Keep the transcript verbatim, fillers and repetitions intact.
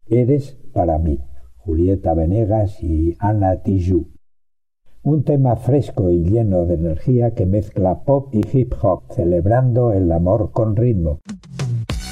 Eres para mí, Julieta Venegas y Ana Tijoux. Un tema fresco y lleno de energía que mezcla pop y hip hop, celebrando el amor con ritmo.